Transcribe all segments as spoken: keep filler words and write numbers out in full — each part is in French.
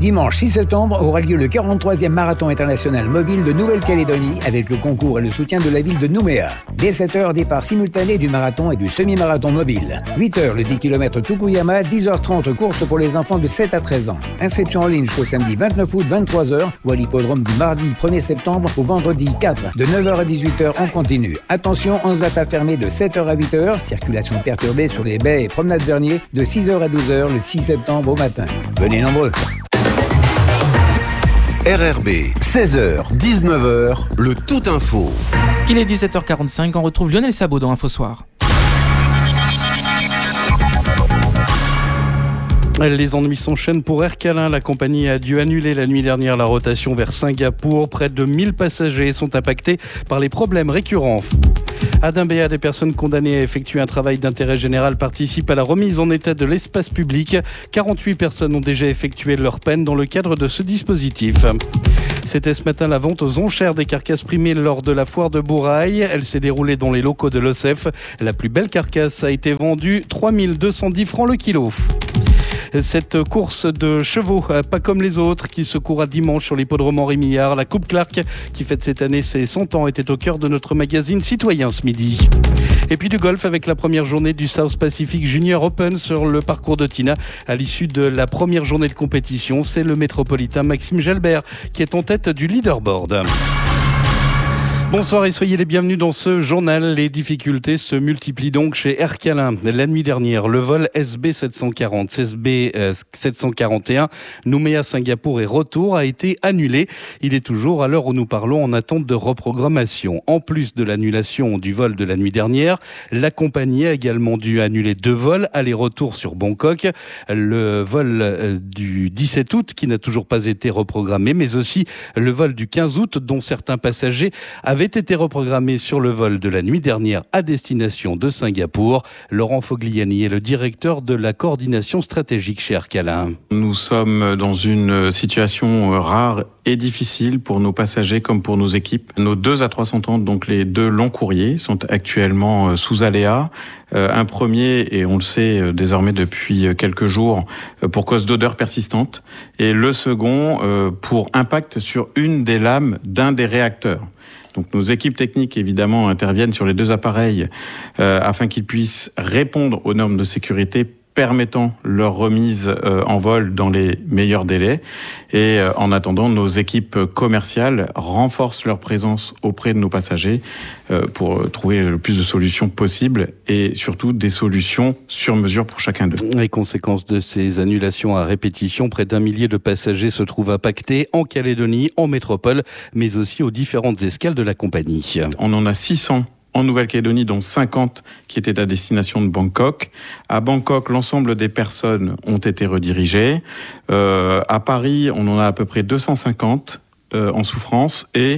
Dimanche six septembre aura lieu le quarante-troisième marathon international mobile de Nouvelle-Calédonie avec le concours et le soutien de la ville de Nouméa. Dès sept heures, départ simultané du marathon et du semi-marathon mobile. huit heures, le dix kilomètres Tukuyama, dix heures trente, course pour les enfants de sept à treize ans. Inscription en ligne jusqu'au samedi vingt-neuf août, vingt-trois heures, ou à l'hippodrome du mardi premier septembre au vendredi quatre, de neuf heures à dix-huit heures en continu. Attention, Anzata fermé de sept heures à huit heures, circulation perturbée sur les baies et promenades Vernier, de six heures à douze heures le six septembre au matin. Venez nombreux. R R B, seize heures, dix-neuf heures, le tout info. Il est dix-sept heures quarante-cinq, on retrouve Lionel Sabot dans Info Soir. Les ennuis s'enchaînent pour Air Calin. La compagnie a dû annuler la nuit dernière la rotation vers Singapour. Près de mille passagers sont impactés par les problèmes récurrents. À Dimbéa, des personnes condamnées à effectuer un travail d'intérêt général participent à la remise en état de l'espace public. quarante-huit personnes ont déjà effectué leur peine dans le cadre de ce dispositif. C'était ce matin la vente aux enchères des carcasses primées lors de la foire de Bourail. Elle s'est déroulée dans les locaux de l'O S E F. La plus belle carcasse a été vendue trois mille deux cent dix francs le kilo. Cette course de chevaux, pas comme les autres, qui se courra dimanche sur l'hippodrome Henri Millard. La Coupe Clark, qui fête cette année ses cent ans, était au cœur de notre magazine Citoyen ce midi. Et puis du golf avec la première journée du South Pacific Junior Open sur le parcours de Tina. À l'issue de la première journée de compétition, c'est le métropolitain Maxime Gelbert qui est en tête du leaderboard. Bonsoir et soyez les bienvenus dans ce journal. Les difficultés se multiplient donc chez Air Calin. La nuit dernière, le vol S B sept cent quarante, S B sept cent quarante et un, Nouméa, Singapour et retour a été annulé. Il est toujours, à l'heure où nous parlons, en attente de reprogrammation. En plus de l'annulation du vol de la nuit dernière, la compagnie a également dû annuler deux vols, aller-retour sur Bangkok. Le vol du dix-sept août qui n'a toujours pas été reprogrammé, mais aussi le vol du quinze août dont certains passagers avaient été reprogrammés sur le vol de la nuit dernière à destination de Singapour. Laurent Fogliani est le directeur de la coordination stratégique chez Air Calin. Nous sommes dans une situation rare et difficile pour nos passagers comme pour nos équipes. Nos deux A trois cent trente, donc les deux longs courriers, sont actuellement sous aléa. Euh, un premier, et on le sait désormais depuis quelques jours, pour cause d'odeur persistante. Et le second, euh, pour impact sur une des lames d'un des réacteurs. Donc nos équipes techniques, évidemment, interviennent sur les deux appareils euh, afin qu'ils puissent répondre aux normes de sécurité permettant leur remise euh, en vol dans les meilleurs délais. Et euh, en attendant, nos équipes commerciales renforcent leur présence auprès de nos passagers euh, pour trouver le plus de solutions possibles et surtout des solutions sur mesure pour chacun d'eux. Les conséquences de ces annulations à répétition, près d'un millier de passagers se trouvent impactés en Calédonie, en métropole, mais aussi aux différentes escales de la compagnie. On en a six cents en Nouvelle-Calédonie, dont cinquante qui étaient à destination de Bangkok. À Bangkok, l'ensemble des personnes ont été redirigées. Euh, à Paris, on en a à peu près deux cent cinquante euh, en souffrance. Et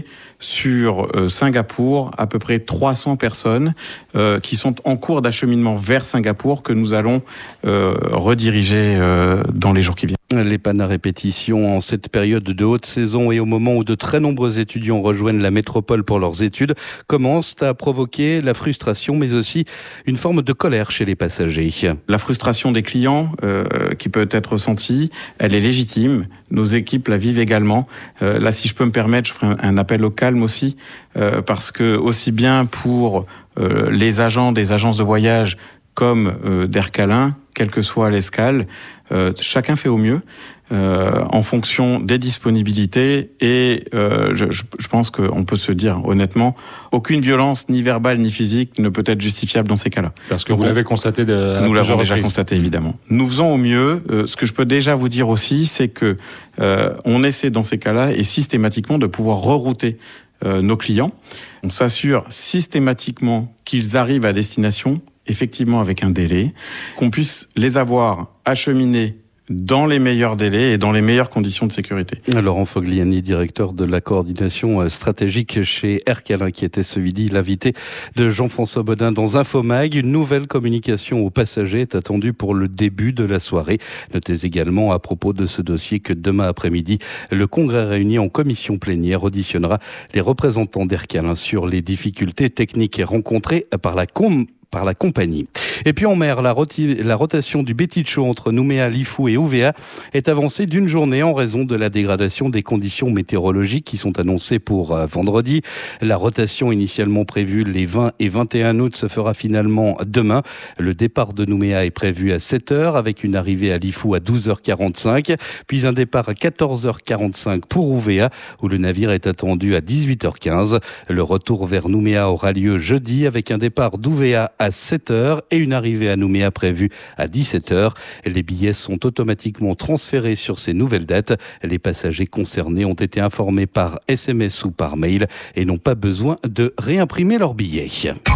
sur euh, Singapour, à peu près trois cents personnes euh, qui sont en cours d'acheminement vers Singapour que nous allons euh, rediriger euh, dans les jours qui viennent. Les pannes à répétition en cette période de haute saison et au moment où de très nombreux étudiants rejoignent la métropole pour leurs études commencent à provoquer la frustration mais aussi une forme de colère chez les passagers. La frustration des clients euh, qui peut être ressentie, elle est légitime. Nos équipes la vivent également. Euh, là, si je peux me permettre, je ferai un, un appel au calme aussi euh, parce que aussi bien pour euh, les agents des agences de voyage comme euh, d'Air Calin, quelle que soit l'escale, euh, chacun fait au mieux euh, en fonction des disponibilités et euh, je, je pense qu'on peut se dire honnêtement, aucune violence ni verbale ni physique ne peut être justifiable dans ces cas-là. Parce que Donc vous on, l'avez constaté de, Nous l'avons déjà constaté évidemment. Nous faisons au mieux. Euh, ce que je peux déjà vous dire aussi, c'est que euh, on essaie dans ces cas-là et systématiquement de pouvoir rerouter euh, nos clients. On s'assure systématiquement qu'ils arrivent à destination effectivement avec un délai, qu'on puisse les avoir acheminés dans les meilleurs délais et dans les meilleures conditions de sécurité. Laurent Fogliani, directeur de la coordination stratégique chez Air Calin, qui était ce midi l'invité de Jean-François Bodin dans Infomag. Une nouvelle communication aux passagers est attendue pour le début de la soirée. Notez également à propos de ce dossier que demain après-midi, le Congrès réuni en commission plénière auditionnera les représentants d'Air Calin sur les difficultés techniques rencontrées par la com- par la compagnie. Et puis en mer, la, roti- la rotation du Betitcho entre Nouméa, Lifou et Ouvéa est avancée d'une journée en raison de la dégradation des conditions météorologiques qui sont annoncées pour euh, vendredi. La rotation initialement prévue les vingt et vingt et un août se fera finalement demain. Le départ de Nouméa est prévu à sept heures avec une arrivée à Lifou à douze heures quarante-cinq, puis un départ à quatorze heures quarante-cinq pour Ouvéa où le navire est attendu à dix-huit heures quinze. Le retour vers Nouméa aura lieu jeudi avec un départ d'Ouvéa à sept heures et une arrivée à Nouméa prévue à dix-sept heures. Les billets sont automatiquement transférés sur ces nouvelles dates. Les passagers concernés ont été informés par S M S ou par mail et n'ont pas besoin de réimprimer leurs billets.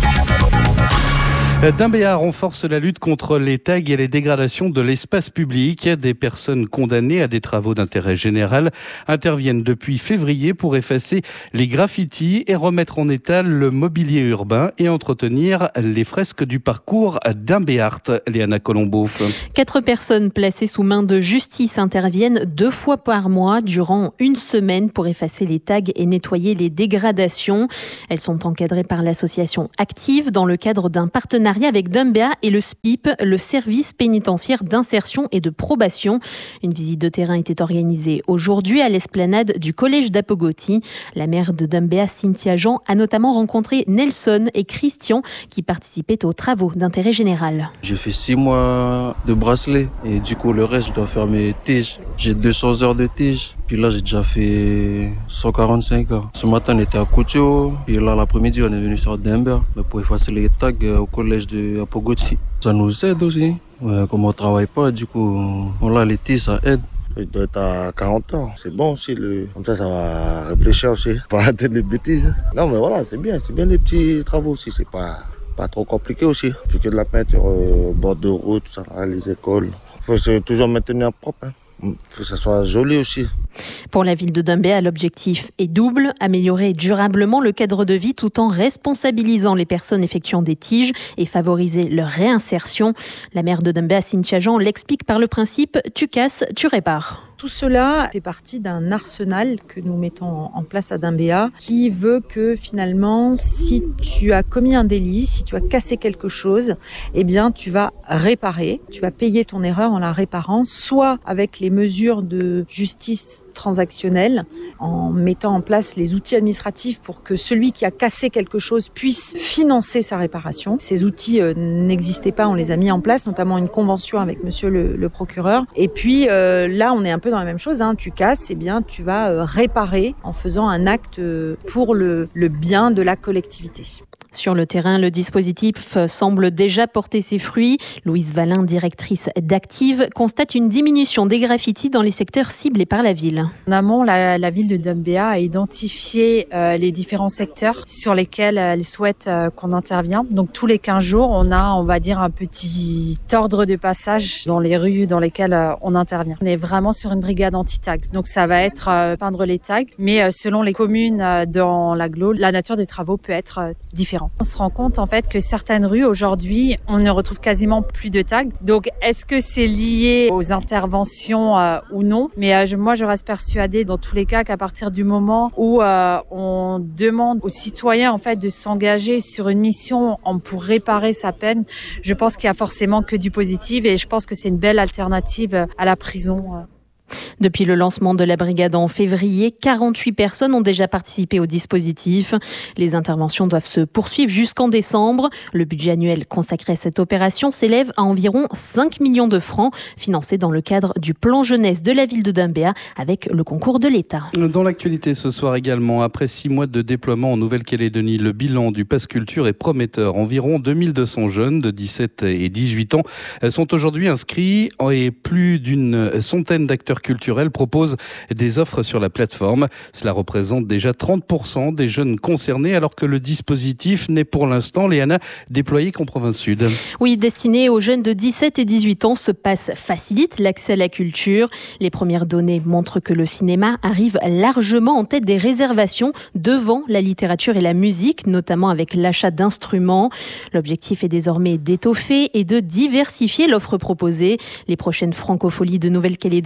Dimbéa renforce la lutte contre les tags et les dégradations de l'espace public. Des personnes condamnées à des travaux d'intérêt général interviennent depuis février pour effacer les graffitis et remettre en état le mobilier urbain et entretenir les fresques du parcours Dimbéa. Léana Colombo. Quatre personnes placées sous main de justice interviennent deux fois par mois durant une semaine pour effacer les tags et nettoyer les dégradations. Elles sont encadrées par l'association Active dans le cadre d'un partenariat avec Dimbéa et le S P I P, le service pénitentiaire d'insertion et de probation. Une visite de terrain était organisée aujourd'hui à l'esplanade du collège d'Apogoti. La maire de Dimbéa, Cynthia Jean, a notamment rencontré Nelson et Christian qui participaient aux travaux d'intérêt général. J'ai fait six mois de bracelet et du coup le reste je dois faire mes tiges. J'ai deux cents heures de tiges. Puis là, j'ai déjà fait cent quarante-cinq heures. Ce matin, on était à Koutio. Et là, l'après-midi, on est venu sur Dimbéa pour effacer les tags au collège de Apogoti. Ça nous aide aussi. Ouais, comme on ne travaille pas, du coup, voilà, les tiges, ça aide. Il doit être à quarante ans. C'est bon aussi. Le... Comme ça, ça va réfléchir aussi. Pas arrêter les bêtises. Non, mais voilà, c'est bien. C'est bien les petits travaux aussi. C'est pas, pas trop compliqué aussi. Il fait que de la peinture au bord de route, tout ça, les écoles. Il faut toujours maintenir propre. Hein. Il faut que ça soit joli aussi. Pour la ville de Dimbéa, l'objectif est double, améliorer durablement le cadre de vie tout en responsabilisant les personnes effectuant des tiges et favoriser leur réinsertion. La maire de Dimbéa, Cynthia Jean, l'explique par le principe « tu casses, tu répares ». Tout cela fait partie d'un arsenal que nous mettons en place à Dimbéa qui veut que finalement, si tu as commis un délit, si tu as cassé quelque chose, eh bien, tu vas réparer, tu vas payer ton erreur en la réparant, soit avec les mesures de justice transactionnelle, en mettant en place les outils administratifs pour que celui qui a cassé quelque chose puisse financer sa réparation. Ces outils euh, n'existaient pas, on les a mis en place, notamment une convention avec monsieur le, le procureur. Et puis euh, là, on est un peu dans la même chose, hein. Tu casses, eh bien, tu vas euh, réparer en faisant un acte euh, pour le, le bien de la collectivité. Sur le terrain, le dispositif semble déjà porter ses fruits. Louise Valin, directrice d'Active, constate une diminution des graffitis dans les secteurs ciblés par la ville. En amont, la, la ville de Dimbéa a identifié euh, les différents secteurs sur lesquels elle souhaite euh, qu'on intervienne. Donc tous les quinze jours, on a, on va dire, un petit ordre de passage dans les rues dans lesquelles euh, on intervient. On est vraiment sur une brigade anti-tag. Donc ça va être euh, peindre les tags, mais euh, selon les communes euh, dans l'agglo, la nature des travaux peut être euh, différente. On se rend compte en fait que certaines rues aujourd'hui, on ne retrouve quasiment plus de tags. Donc est-ce que c'est lié aux interventions euh, ou non? Mais euh, je, moi je reste persuadée dans tous les cas qu'à partir du moment où euh, on demande aux citoyens en fait de s'engager sur une mission pour réparer sa peine, je pense qu'il y a forcément que du positif et je pense que c'est une belle alternative à la prison. Depuis le lancement de la brigade en février, quarante-huit personnes ont déjà participé au dispositif. Les interventions doivent se poursuivre jusqu'en décembre. Le budget annuel consacré à cette opération s'élève à environ cinq millions de francs, financés dans le cadre du plan jeunesse de la ville de Dimbéa avec le concours de l'État. Dans l'actualité ce soir également, après six mois de déploiement en Nouvelle-Calédonie, le bilan du Pass Culture est prometteur. Environ deux mille deux cents jeunes de dix-sept et dix-huit ans sont aujourd'hui inscrits et plus d'une centaine d'acteurs culturels propose des offres sur la plateforme. Cela représente déjà trente pour cent des jeunes concernés alors que le dispositif n'est pour l'instant, Léana, déployé qu'en province sud. Oui, destiné aux jeunes de dix-sept et dix-huit ans, ce pass facilite l'accès à la culture. Les premières données montrent que le cinéma arrive largement en tête des réservations devant la littérature et la musique, notamment avec l'achat d'instruments. L'objectif est désormais d'étoffer et de diversifier l'offre proposée. Les prochaines francopholies de Nouvelle-Calédonie sont notamment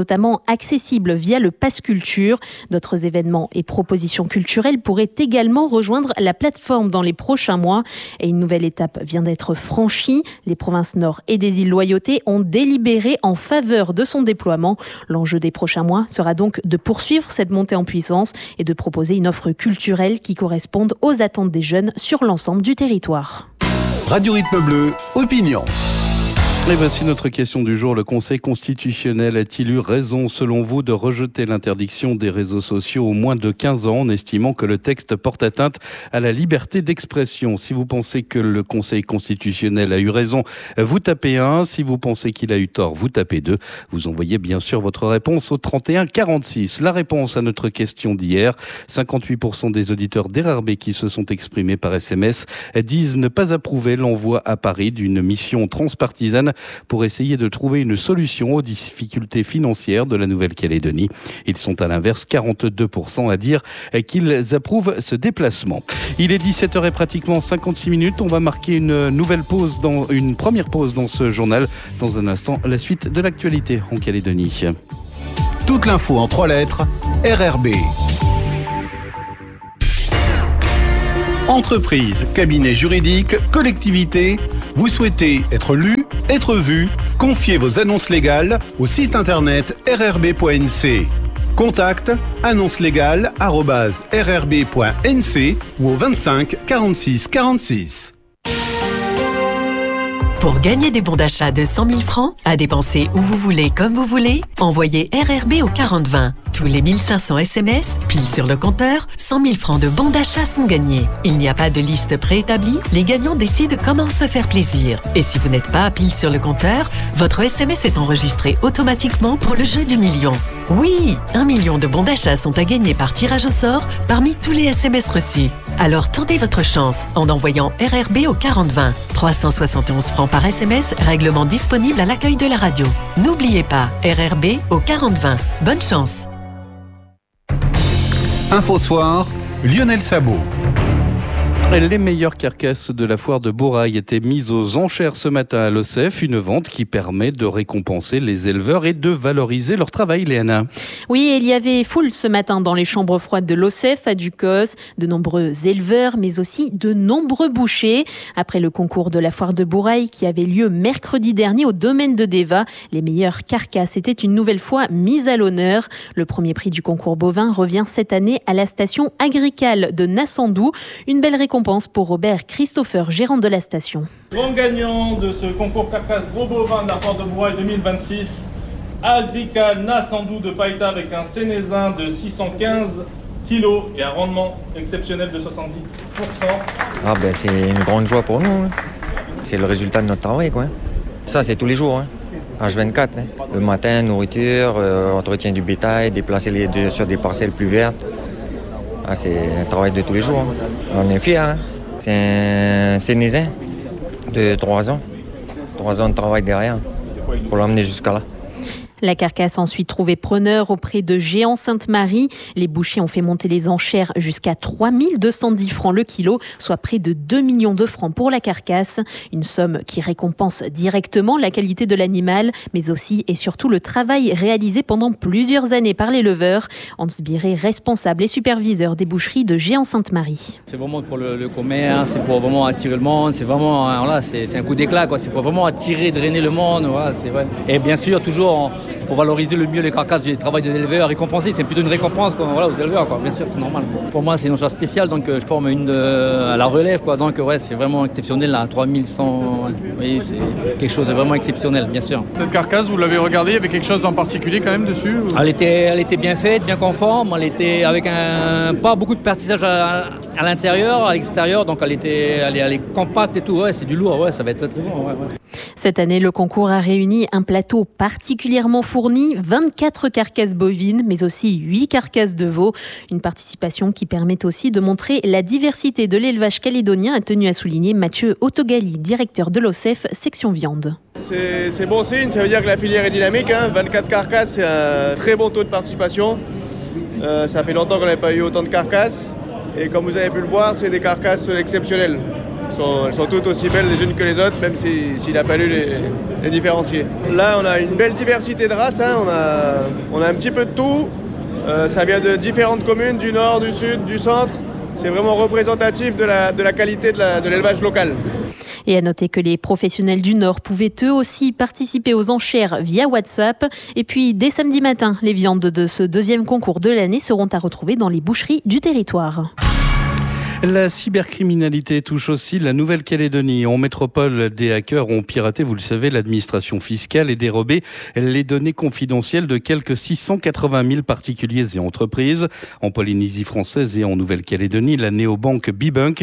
notamment accessibles via le Pass Culture. D'autres événements et propositions culturelles pourraient également rejoindre la plateforme dans les prochains mois. Et une nouvelle étape vient d'être franchie. Les provinces Nord et des îles Loyauté ont délibéré en faveur de son déploiement. L'enjeu des prochains mois sera donc de poursuivre cette montée en puissance et de proposer une offre culturelle qui corresponde aux attentes des jeunes sur l'ensemble du territoire. Radio Rythme Bleu, opinion. Et voici notre question du jour. Le Conseil constitutionnel a-t-il eu raison, selon vous, de rejeter l'interdiction des réseaux sociaux aux moins de quinze ans en estimant que le texte porte atteinte à la liberté d'expression? Si vous pensez que le Conseil constitutionnel a eu raison, vous tapez un. Si vous pensez qu'il a eu tort, vous tapez deux. Vous envoyez bien sûr votre réponse au trente et un quarante-six. La réponse à notre question d'hier, cinquante-huit pour cent des auditeurs d'R R B qui se sont exprimés par S M S disent ne pas approuver l'envoi à Paris d'une mission transpartisane pour essayer de trouver une solution aux difficultés financières de la Nouvelle-Calédonie. Ils sont à l'inverse quarante-deux pour cent à dire qu'ils approuvent ce déplacement. Il est dix-sept heures et pratiquement cinquante-six minutes. On va marquer une nouvelle pause, dans, une première pause dans ce journal. Dans un instant, la suite de l'actualité en Calédonie. Toute l'info en trois lettres, R R B. Entreprise, cabinet juridique, collectivité, vous souhaitez être lu, être vu, confiez vos annonces légales au site internet r r b point n c. Contact annonce légale arobase r r b point n c ou au vingt-cinq quarante-six quarante-six. Pour gagner des bons d'achat de cent mille francs, à dépenser où vous voulez, comme vous voulez, envoyez R R B au quarante vingt. Tous les mille cinq cents S M S, pile sur le compteur, cent mille francs de bons d'achat sont gagnés. Il n'y a pas de liste préétablie, les gagnants décident comment se faire plaisir. Et si vous n'êtes pas pile sur le compteur, votre S M S est enregistré automatiquement pour le jeu du million. Oui, un million de bons d'achat sont à gagner par tirage au sort parmi tous les S M S reçus. Alors tentez votre chance en envoyant R R B au quarante vingt. trois cent soixante et onze francs par S M S, règlement disponible à l'accueil de la radio. N'oubliez pas, R R B au quarante vingt. Bonne chance. Info Soir, Lionel Sabot. Les meilleures carcasses de la foire de Bourail étaient mises aux enchères ce matin à l'O C F, une vente qui permet de récompenser les éleveurs et de valoriser leur travail, Léana. Oui, il y avait foule ce matin dans les chambres froides de l'O C F à Ducos, de nombreux éleveurs, mais aussi de nombreux bouchers. Après le concours de la foire de Bourail qui avait lieu mercredi dernier au domaine de Deva, les meilleures carcasses étaient une nouvelle fois mises à l'honneur. Le premier prix du concours bovin revient cette année à la station agricole de Nassandou. Une belle récompense pour Robert Christopher, gérant de la station. Grand gagnant de ce concours carcasse gros bovin de la foire de Bourail deux mille vingt-six, Agricole Nassandou de Païta avec un sénézin de six cent quinze kilos et un rendement exceptionnel de soixante-dix pour cent. Ah ben c'est une grande joie pour nous, hein. C'est le résultat de notre travail, quoi. Ça c'est tous les jours, hein. H vingt-quatre, hein. Le matin, nourriture, euh, entretien du bétail, déplacer les deux sur des parcelles plus vertes. Ah, c'est un travail de tous les jours, hein. On est fiers, hein. C'est un sénézin de trois ans. Trois ans de travail derrière pour l'emmener jusqu'à là. La carcasse a ensuite trouvé preneur auprès de Géant Sainte-Marie. Les bouchers ont fait monter les enchères jusqu'à trois mille deux cent dix francs le kilo, soit près de deux millions de francs pour la carcasse. Une somme qui récompense directement la qualité de l'animal, mais aussi et surtout le travail réalisé pendant plusieurs années par l'éleveur. Hans Biré, responsable et superviseur des boucheries de Géant Sainte-Marie. C'est vraiment pour le, le commerce, c'est pour vraiment attirer le monde, c'est vraiment voilà, c'est, c'est un coup d'éclat, quoi. C'est pour vraiment attirer, drainer le monde. Voilà, c'est vrai. Et bien sûr, toujours en, pour valoriser le mieux les carcasses du travail de l'éleveur, récompenser, c'est plutôt une récompense quoi, voilà, aux éleveurs, quoi. Bien sûr, c'est normal. Pour moi, c'est une chose spéciale, donc euh, je forme une euh, à la relève, quoi. Donc ouais, c'est vraiment exceptionnel, là, trois mille cent, oui, c'est quelque chose de vraiment exceptionnel, bien sûr. Cette carcasse, vous l'avez regardée, il y avait quelque chose en particulier quand même dessus ou... elle, était, elle était bien faite, bien conforme, elle était avec un, pas beaucoup de pertissage à, à l'intérieur, à l'extérieur, donc elle, était, elle, est, elle est compacte et tout, ouais, c'est du lourd, ouais, ça va être très très bon. Ouais, ouais. Cette année, le concours a réuni un plateau particulièrement fourni, vingt-quatre carcasses bovines, mais aussi huit carcasses de veaux. Une participation qui permet aussi de montrer la diversité de l'élevage calédonien, a tenu à souligner Mathieu Autogali, directeur de l'O C F, section viande. C'est, c'est bon signe, ça veut dire que la filière est dynamique. Hein. vingt-quatre carcasses, c'est un très bon taux de participation. Euh, ça fait longtemps qu'on n'avait pas eu autant de carcasses. Et comme vous avez pu le voir, c'est des carcasses exceptionnelles. sont, elles sont toutes aussi belles les unes que les autres, même si, s'il a fallu les, les différencier. Là, on a une belle diversité de races, hein. on, a, on a un petit peu de tout. Euh, ça vient de différentes communes, du nord, du sud, du centre. C'est vraiment représentatif de la, de la qualité de, la, de l'élevage local. Et à noter que les professionnels du Nord pouvaient eux aussi participer aux enchères via WhatsApp. Et puis, dès samedi matin, les viandes de ce deuxième concours de l'année seront à retrouver dans les boucheries du territoire. La cybercriminalité touche aussi la Nouvelle-Calédonie. En métropole, des hackers ont piraté, vous le savez, l'administration fiscale et dérobé les données confidentielles de quelques six cent quatre-vingt mille particuliers et entreprises. En Polynésie française et en Nouvelle-Calédonie, la néobanque Bbank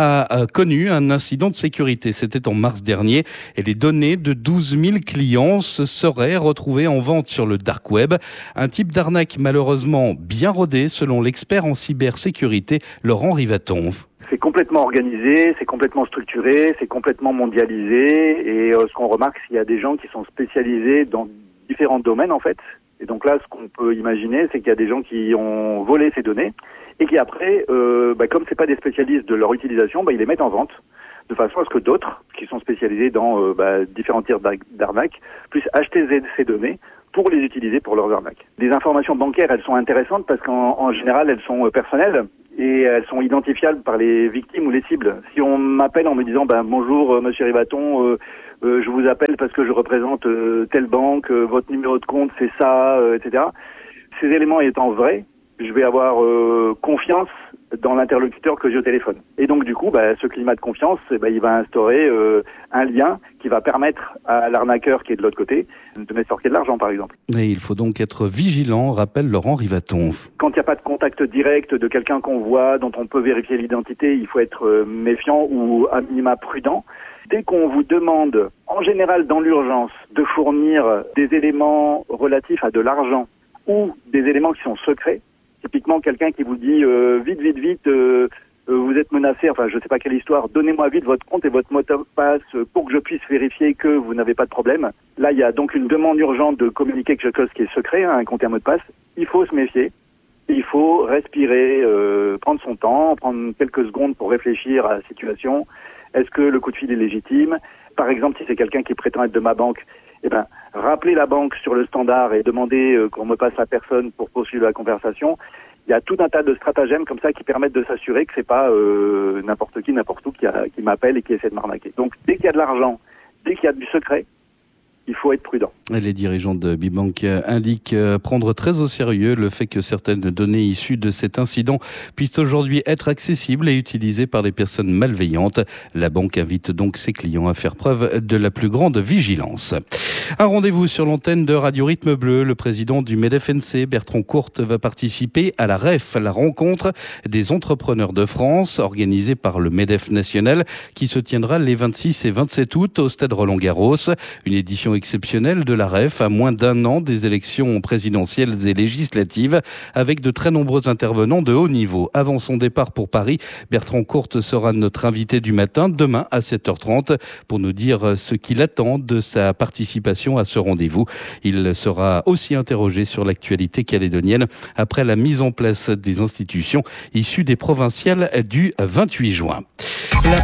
a connu un incident de sécurité. C'était en mars dernier et les données de douze mille clients se seraient retrouvées en vente sur le dark web. Un type d'arnaque malheureusement bien rodé, selon l'expert en cybersécurité Laurent Rivaton. C'est complètement organisé, c'est complètement structuré, c'est complètement mondialisé et euh, ce qu'on remarque, c'est qu'il y a des gens qui sont spécialisés dans différents domaines en fait. Et donc là, ce qu'on peut imaginer, c'est qu'il y a des gens qui ont volé ces données et qui après, euh, bah, comme c'est pas des spécialistes de leur utilisation, bah, ils les mettent en vente de façon à ce que d'autres qui sont spécialisés dans euh, bah, différents types d'arnaques puissent acheter ces données pour les utiliser pour leurs arnaques. Les informations bancaires, elles sont intéressantes parce qu'en en général, elles sont personnelles et elles sont identifiables par les victimes ou les cibles. Si on m'appelle en me disant ben, « Bonjour euh, Monsieur Rivaton, euh, euh, je vous appelle parce que je représente euh, telle banque, euh, votre numéro de compte c'est ça, euh, et cetera » Ces éléments étant vrais, je vais avoir euh, confiance dans l'interlocuteur que j'ai au téléphone. Et donc du coup, bah, ce climat de confiance, eh ben, il va instaurer euh, un lien qui va permettre à l'arnaqueur qui est de l'autre côté de m'extorquer de l'argent, par exemple. Et il faut donc être vigilant, rappelle Laurent Rivaton. Quand il n'y a pas de contact direct de quelqu'un qu'on voit, dont on peut vérifier l'identité, il faut être euh, méfiant ou à minima prudent. Dès qu'on vous demande, en général dans l'urgence, de fournir des éléments relatifs à de l'argent ou des éléments qui sont secrets, typiquement quelqu'un qui vous dit euh, vite, vite, vite, euh, euh, vous êtes menacé, enfin je ne sais pas quelle histoire, donnez-moi vite votre compte et votre mot de passe pour que je puisse vérifier que vous n'avez pas de problème. Là, il y a donc une demande urgente de communiquer quelque chose qui est secret, hein, un compte et un mot de passe. Il faut se méfier, il faut respirer, euh, prendre son temps, prendre quelques secondes pour réfléchir à la situation. Est-ce que le coup de fil est légitime ? Par exemple, si c'est quelqu'un qui prétend être de ma banque, eh ben, rappelez la banque sur le standard et demandez euh, qu'on me passe la personne pour poursuivre la conversation. Il y a tout un tas de stratagèmes comme ça qui permettent de s'assurer que c'est pas euh, n'importe qui, n'importe où qui, a, qui m'appelle et qui essaie de m'arnaquer. Donc, dès qu'il y a de l'argent, dès qu'il y a du secret, il faut être prudent. Les dirigeants de Bbank indiquent prendre très au sérieux le fait que certaines données issues de cet incident puissent aujourd'hui être accessibles et utilisées par des personnes malveillantes. La banque invite donc ses clients à faire preuve de la plus grande vigilance. Un rendez-vous sur l'antenne de Radio Rythme Bleu. Le président du MEDEF N C, Bertrand Courte, va participer à la R E F, la rencontre des entrepreneurs de France, organisée par le MEDEF national, qui se tiendra les vingt-six et vingt-sept août au stade Roland-Garros. Une édition exceptionnelle de la R E F à moins d'un an des élections présidentielles et législatives, avec de très nombreux intervenants de haut niveau. Avant son départ pour Paris, Bertrand Courte sera notre invité du matin, demain à sept heures trente, pour nous dire ce qu'il attend de sa participation à ce rendez-vous. Il sera aussi interrogé sur l'actualité calédonienne après la mise en place des institutions issues des provinciales du vingt-huit juin. La...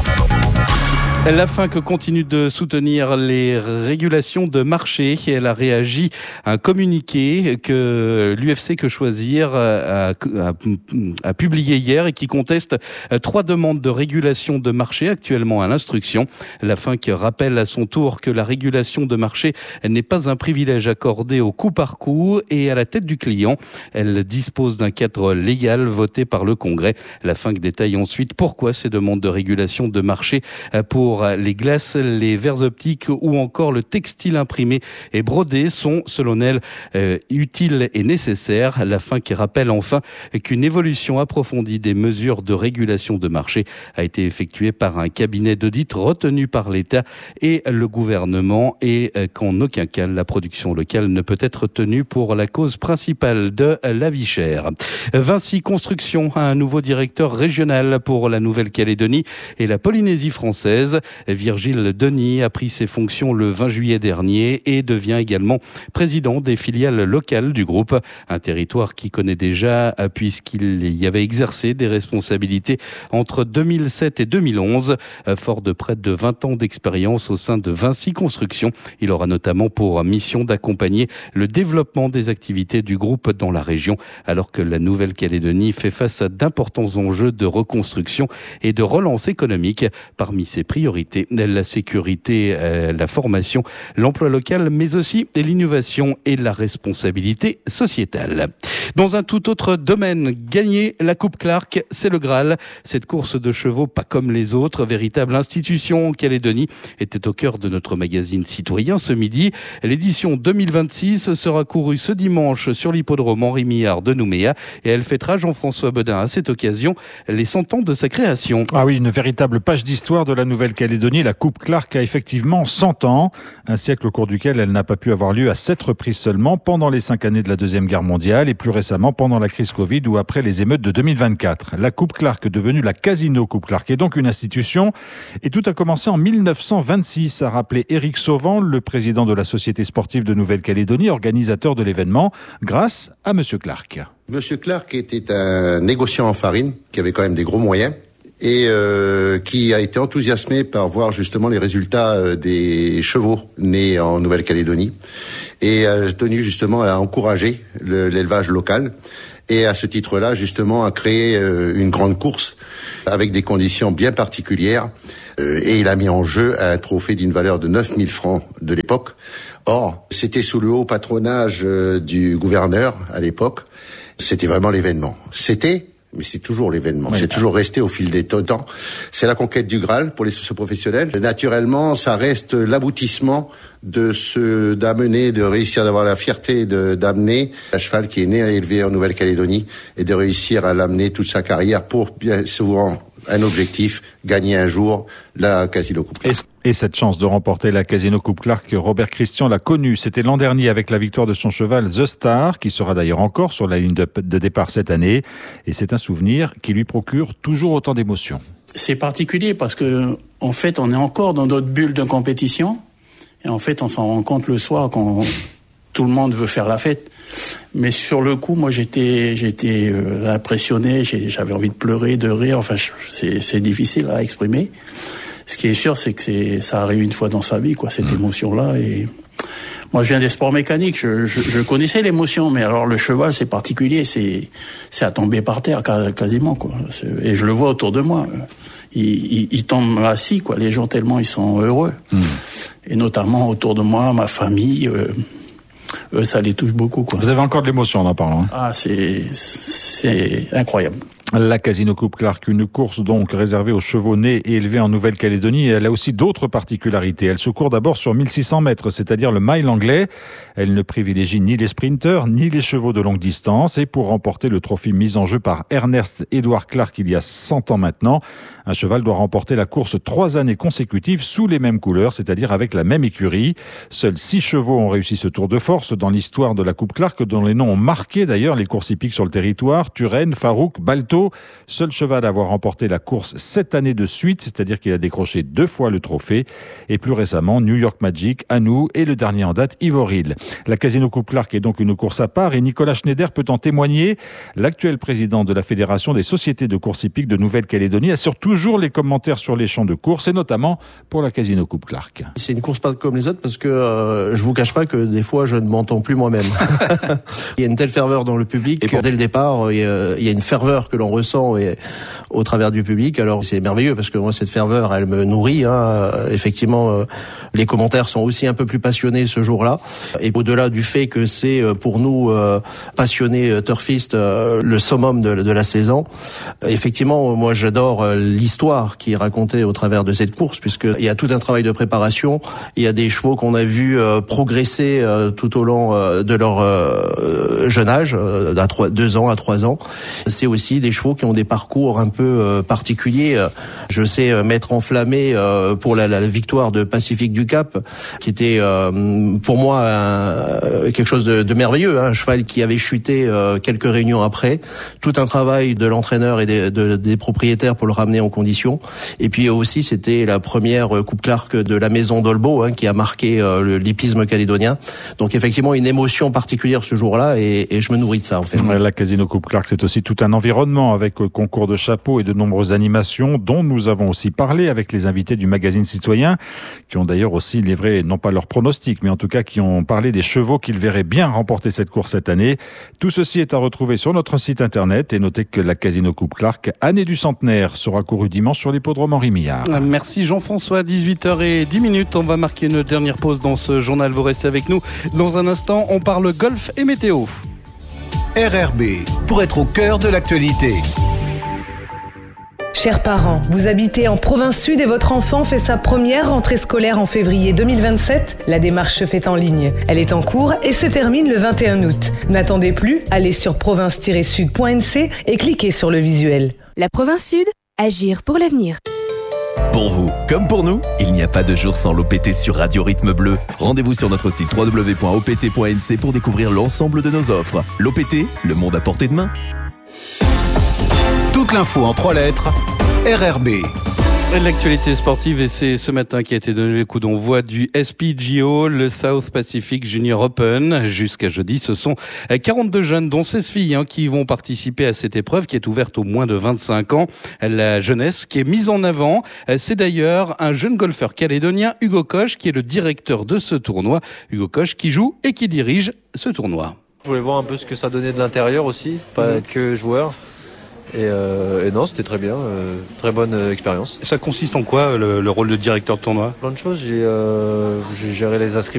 La F I N C continue de soutenir les régulations de marché. Elle a réagi à un communiqué que l'U F C Que Choisir a, a, a publié hier et qui conteste trois demandes de régulation de marché actuellement à l'instruction. La F I N C rappelle à son tour que la régulation de marché n'est pas un privilège accordé au coup par coup et à la tête du client. Elle dispose d'un cadre légal voté par le Congrès. La F I N C détaille ensuite pourquoi ces demandes de régulation de marché pour les glaces, les verres optiques ou encore le textile imprimé et brodé sont, selon elle, euh, utiles et nécessaires. La F I N C rappelle enfin qu'une évolution approfondie des mesures de régulation de marché a été effectuée par un cabinet d'audit retenu par l'État et le gouvernement et qu'en aucun cas la production locale ne peut être tenue pour la cause principale de la vie chère. Vinci Construction a un nouveau directeur régional pour la Nouvelle-Calédonie et la Polynésie française. Virgile Denis a pris ses fonctions le vingt juillet dernier et devient également président des filiales locales du groupe. Un territoire qui connaît déjà, puisqu'il y avait exercé des responsabilités entre deux mille sept et deux mille onze. Fort de près de vingt ans d'expérience au sein de Vinci Construction, il aura notamment pour mission d'accompagner le développement des activités du groupe dans la région, alors que la Nouvelle-Calédonie fait face à d'importants enjeux de reconstruction et de relance économique. Parmi ses priorités, la sécurité, la formation, l'emploi local, mais aussi l'innovation et la responsabilité sociétale. Dans un tout autre domaine, gagner la Coupe Clark, c'est le Graal. Cette course de chevaux, pas comme les autres, véritable institution en Calédonie, était au cœur de notre magazine citoyen ce midi. L'édition deux mille vingt-six sera courue ce dimanche sur l'hippodrome Henri Millard de Nouméa et elle fêtera, Jean-François Bodin, à cette occasion, les cent ans de sa création. Ah oui, une véritable page d'histoire de la Nouvelle-Calédonie. La Coupe Clark a effectivement cent ans, un siècle au cours duquel elle n'a pas pu avoir lieu à sept reprises seulement, pendant les cinq années de la Deuxième Guerre mondiale et plus récemment pendant la crise Covid ou après les émeutes de deux mille vingt-quatre. La Coupe Clark, devenue la Casino Coupe Clark, est donc une institution et tout a commencé en mille neuf cent vingt-six, a rappelé Éric Sauvan, le président de la Société sportive de Nouvelle-Calédonie, organisateur de l'événement, grâce à Monsieur Clark. Monsieur Clark était un négociant en farine qui avait quand même des gros moyens et euh, qui a été enthousiasmé par voir justement les résultats euh, des chevaux nés en Nouvelle-Calédonie et a tenu justement à encourager le, l'élevage local. Et à ce titre-là, justement, a créé euh, une grande course avec des conditions bien particulières. Euh, et il a mis en jeu un trophée d'une valeur de neuf mille francs de l'époque. Or, c'était sous le haut patronage euh, du gouverneur à l'époque. C'était vraiment l'événement. C'était, mais c'est toujours l'événement. Oui, c'est bah. toujours resté au fil des temps. C'est la conquête du Graal pour les socio-professionnels. Naturellement, ça reste l'aboutissement de se d'amener, de réussir d'avoir la fierté de d'amener un cheval qui est né et élevé en Nouvelle-Calédonie et de réussir à l'amener toute sa carrière pour bien souvent un objectif, gagner un jour la Casino Coupe Clark. Et cette chance de remporter la Casino Coupe Clark, Robert Christian l'a connue. C'était l'an dernier avec la victoire de son cheval The Star, qui sera d'ailleurs encore sur la ligne de, de départ cette année. Et c'est un souvenir qui lui procure toujours autant d'émotions. C'est particulier parce que, en fait, on est encore dans notre bulle de compétition. Et en fait, on s'en rend compte le soir quand tout le monde veut faire la fête. Mais sur le coup, moi, j'étais, j'étais euh, impressionné. J'ai, j'avais envie de pleurer, de rire. Enfin, c'est, c'est difficile à exprimer. Ce qui est sûr, c'est que c'est, ça arrive une fois dans sa vie, quoi, cette mmh. émotion-là. Et moi, je viens des sports mécaniques. Je, je, je connaissais l'émotion, mais alors le cheval, c'est particulier. C'est, c'est à tomber par terre quasiment, quoi. C'est, et je le vois autour de moi. Ils, ils, ils tombent assis, quoi. Les gens tellement ils sont heureux. Mmh. Et notamment autour de moi, ma famille. Euh, eux, ça les touche beaucoup, quoi. Vous avez encore de l'émotion en en parlant. Hein. Ah, c'est, c'est incroyable. La Casino Coupe Clark, une course donc réservée aux chevaux nés et élevés en Nouvelle-Calédonie. Et elle a aussi d'autres particularités. Elle se court d'abord sur mille six cents mètres, c'est-à-dire le mile anglais. Elle ne privilégie ni les sprinteurs, ni les chevaux de longue distance. Et pour remporter le trophée mis en jeu par Ernest Edward Clark il y a cent ans maintenant, un cheval doit remporter la course trois années consécutives sous les mêmes couleurs, c'est-à-dire avec la même écurie. Seuls six chevaux ont réussi ce tour de force dans l'histoire de la Coupe Clark, dont les noms ont marqué d'ailleurs les courses hippiques sur le territoire. Turenne, Farouk, Balto. Seul cheval à avoir remporté la course sept années de suite, c'est-à-dire qu'il a décroché deux fois le trophée. Et plus récemment, New York Magic, Anou et le dernier en date, Ivoril. La Casino Coupe Clark est donc une course à part et Nicolas Schneider peut en témoigner. L'actuel président de la Fédération des sociétés de course hippique de Nouvelle-Calédonie assure toujours les commentaires sur les champs de course et notamment pour la Casino Coupe Clark. C'est une course pas comme les autres parce que euh, je vous cache pas que des fois je ne m'entends plus moi-même. Il y a une telle ferveur dans le public et dès le départ il y a, il y a une ferveur que l'on ressent et, au travers du public. Alors c'est merveilleux parce que moi cette ferveur elle me nourrit. Hein. Effectivement euh, les commentaires sont aussi un peu plus passionnés ce jour-là et au-delà du fait que c'est pour nous euh, passionnés turfistes euh, le summum de, de la saison. Effectivement moi j'adore l'histoire qui est racontée au travers de cette course puisqu'il y a tout un travail de préparation. Il y a des chevaux qu'on a vu euh, progresser euh, tout au long euh, de leur euh, euh, jeune âge, euh, d'à trois, deux ans à trois ans. C'est aussi des chevaux qui ont des parcours un peu euh, particuliers. Je sais euh, m'être enflammé euh, pour la, la victoire de Pacifique du Cap, qui était euh, pour moi un, quelque chose de, de merveilleux. Hein, un cheval qui avait chuté euh, quelques réunions après. Tout un travail de l'entraîneur et des, de, des propriétaires pour le ramener en condition. Et puis aussi, c'était la première Coupe Clark de la maison d'Olbo, hein, qui a marqué euh, l'hippisme calédonien. Donc effectivement, une émotion particulière ce jour-là, et, et je me nourris de ça en fait. La Casino Coupe Clark, c'est aussi tout un environnement avec concours de chapeaux et de nombreuses animations dont nous avons aussi parlé avec les invités du magazine Citoyen, qui ont d'ailleurs aussi livré, non pas leurs pronostics, mais en tout cas qui ont parlé des chevaux qu'ils verraient bien remporter cette course cette année. Tout ceci est à retrouver sur notre site internet, et notez que la Casino Coupe Clark, année du centenaire, sera courue dimanche sur l'hippodrome Henri Millard. Merci Jean-François, dix-huit heures dix minutes. On va marquer une dernière pause dans ce journal. Vous restez avec nous. Dans un instant, on parle golf et météo. R R B, pour être au cœur de l'actualité. Chers parents, vous habitez en province sud et votre enfant fait sa première rentrée scolaire en février deux mille vingt-sept. La démarche se fait en ligne. Elle est en cours et se termine le vingt et un août. N'attendez plus, allez sur province tiret sud point n c et cliquez sur le visuel. La province sud, agir pour l'avenir. Pour vous, comme pour nous, il n'y a pas de jour sans l'O P T sur Radio Rythme Bleu. Rendez-vous sur notre site w w w point o p t point n c pour découvrir l'ensemble de nos offres. L'O P T, le monde à portée de main. Toute l'info en trois lettres, R R B. L'actualité sportive, et c'est ce matin qui a été donné le coup d'envoi du S P G O, le South Pacific Junior Open. Jusqu'à jeudi, ce sont quarante-deux jeunes, dont seize filles, hein, qui vont participer à cette épreuve qui est ouverte aux moins de vingt-cinq ans. La jeunesse qui est mise en avant, c'est d'ailleurs un jeune golfeur calédonien, Hugo Koch, qui est le directeur de ce tournoi. Hugo Koch qui joue et qui dirige ce tournoi. Je voulais voir un peu ce que ça donnait de l'intérieur aussi, pas être que joueur. Et, euh, et non, c'était très bien, euh, très bonne euh, expérience. Ça consiste en quoi, le, le rôle de directeur de tournoi ? Plein de choses, j'ai, euh, j'ai géré les inscriptions.